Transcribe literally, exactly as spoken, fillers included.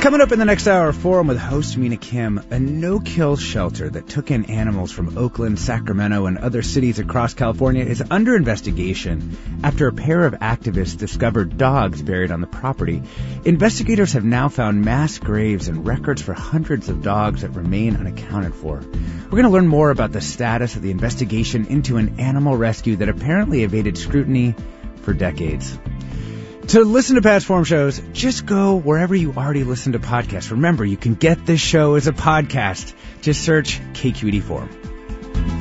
Coming up in the next hour, Forum with host Mina Kim. A no-kill shelter that took in animals from Oakland, Sacramento, and other cities across California is under investigation after a pair of activists discovered dogs buried on the property. Investigators have now found mass graves and records for hundreds of dogs that remain unaccounted for. We're going to learn more about the status of the investigation into an animal rescue that apparently evaded scrutiny for decades. To listen to past Forum shows, just go wherever you already listen to podcasts. Remember, you can get this show as a podcast. Just search K Q E D Forum.